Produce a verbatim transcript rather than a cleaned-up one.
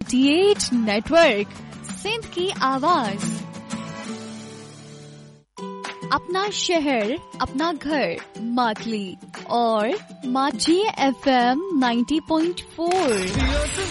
Eight network, Sindh की आवाज। अपना शहर, अपना घर, मातली और माझी F M ninety point four.